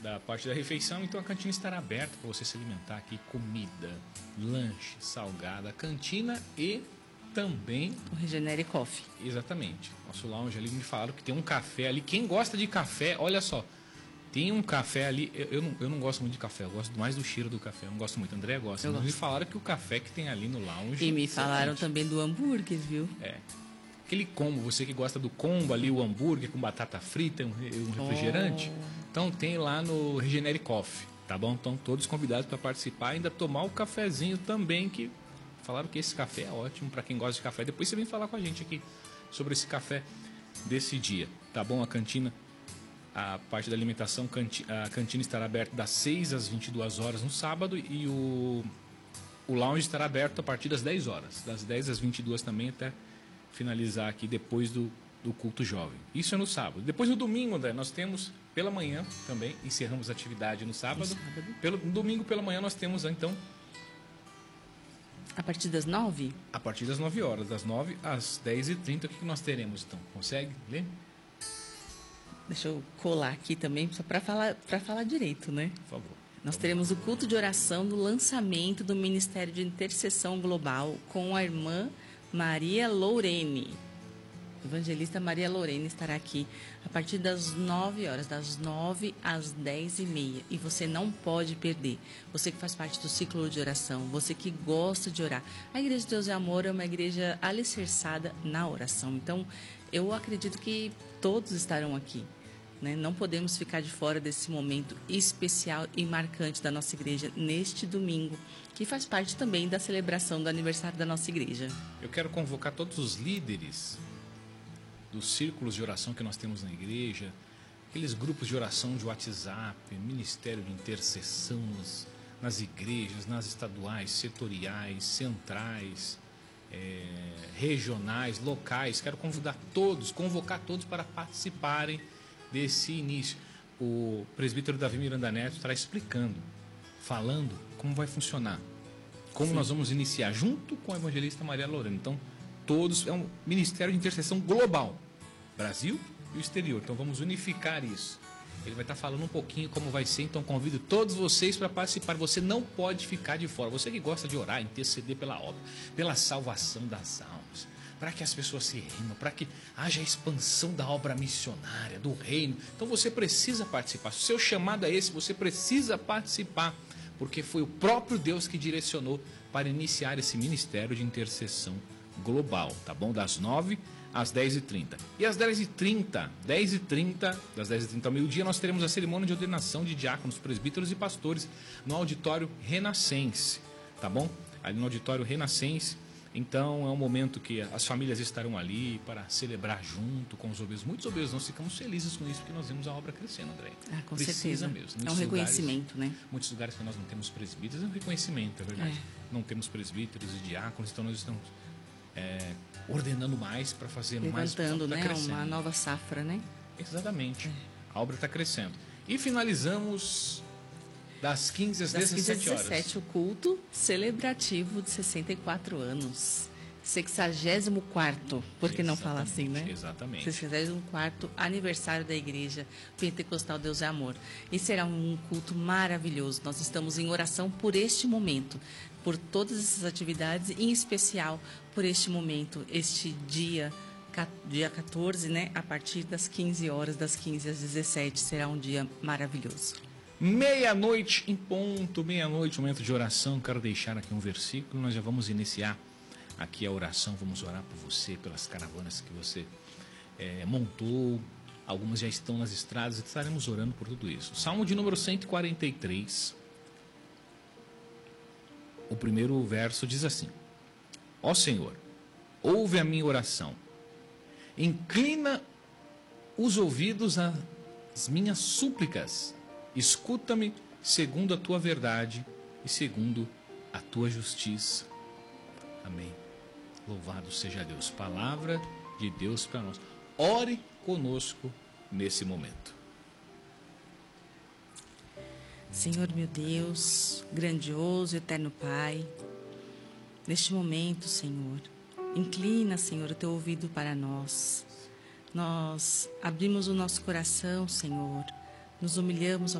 da parte da refeição, então a cantina estará aberta para você se alimentar aqui, comida, lanche, salgada, cantina e também... O Regenere Coffee. Exatamente. Nosso lounge ali me falaram que tem um café ali. Quem gosta de café, olha só, tem um café ali, eu não gosto muito de café, eu gosto mais do cheiro do café, eu não gosto muito, André gosta. Mas me falaram que o café que tem ali no lounge... E me falaram também do hambúrguer, viu? É. Aquele combo, você que gosta do combo ali, o hambúrguer com batata frita, um refrigerante, então tem lá no Regenere Coffee, tá bom? Então todos convidados para participar e ainda tomar o cafezinho também, que falaram que esse café é ótimo para quem gosta de café. Depois você vem falar com a gente aqui sobre esse café desse dia, tá bom? A cantina, a parte da alimentação, a cantina estará aberta das 6 às 22 horas no sábado e o lounge estará aberto a partir das 10 horas, das 10 às 22 também, até finalizar aqui depois do culto jovem. Isso é no sábado. Depois no domingo, André, nós temos pela manhã também, encerramos a atividade no sábado. No domingo pela manhã nós temos então... A partir das 9? A partir das 9 horas, das 9 às 10h30, o que nós teremos então? Consegue ler? Deixa eu colar aqui também, só para falar direito, né? Por favor. Nós teremos o culto de oração do lançamento do Ministério de Intercessão Global com a irmã Maria Lourene. Evangelista Maria Lourene estará aqui a partir das 9 horas, das 9 às 10h30. E você não pode perder. Você que faz parte do ciclo de oração, você que gosta de orar. A Igreja de Deus e Amor é uma igreja alicerçada na oração. Então, eu acredito que todos estarão aqui, né? Não podemos ficar de fora desse momento especial e marcante da nossa igreja neste domingo, que faz parte também da celebração do aniversário da nossa igreja. Eu quero convocar todos os líderes dos círculos de oração que nós temos na igreja, aqueles grupos de oração de WhatsApp, Ministério de Intercessão nas igrejas, nas estaduais, setoriais, centrais, regionais, locais. Quero convocar todos para participarem desse início. O presbítero Davi Miranda Neto estará explicando, falando como vai funcionar, como nós vamos iniciar, junto com a evangelista Maria Lourene. Então, todos, é um ministério de intercessão global, Brasil e o exterior. Então, vamos unificar isso. Ele vai estar falando um pouquinho como vai ser, então convido todos vocês para participar. Você não pode ficar de fora. Você que gosta de orar, interceder pela obra, pela salvação das almas, para que as pessoas se rendam, para que haja a expansão da obra missionária, do reino. Então você precisa participar. Se o seu chamado é esse, você precisa participar, porque foi o próprio Deus que direcionou para iniciar esse ministério de intercessão global, tá bom? Das 9 às 10h30. E às 10h30, das 10h30 ao meio-dia, nós teremos a cerimônia de ordenação de diáconos, presbíteros e pastores no auditório Renascense, tá bom? Ali no auditório Renascense. Então é um momento que as famílias estarão ali para celebrar junto com os obesos. Muitos obesos, nós ficamos felizes com isso, porque nós vemos a obra crescendo, André. Com certeza. Mesmo. É um reconhecimento, né? Muitos lugares que nós não temos presbíteros, é um reconhecimento, é verdade. Não temos presbíteros e diáconos, então nós estamos ordenando mais para fazer mais. Levantando, né? Uma nova safra, né? Exatamente. A obra está crescendo. E finalizamos das 15 às 17 horas. 17, o culto celebrativo de 64 anos. 64º, por que não falar assim, né? Exatamente. 64º aniversário da Igreja Pentecostal Deus é Amor. E será um culto maravilhoso. Nós estamos em oração por este momento, por todas essas atividades, em especial por este momento, este dia 14, né? A partir das 15 horas, das 15 às 17, será um dia maravilhoso. Meia-noite em ponto, meia-noite, momento de oração. Quero deixar aqui um versículo, nós já vamos iniciar aqui a oração, vamos orar por você, pelas caravanas que você montou, algumas já estão nas estradas, e estaremos orando por tudo isso. Salmo de número 143, o primeiro verso diz assim: Ó Senhor, ouve a minha oração, inclina os ouvidos às minhas súplicas, escuta-me segundo a tua verdade e segundo a tua justiça. Amém. Louvado seja Deus. Palavra de Deus para nós. Ore conosco nesse momento. Senhor meu Deus, grandioso e eterno Pai, neste momento, Senhor, inclina, Senhor, o teu ouvido para nós. Nós abrimos o nosso coração, Senhor, nos humilhamos, ó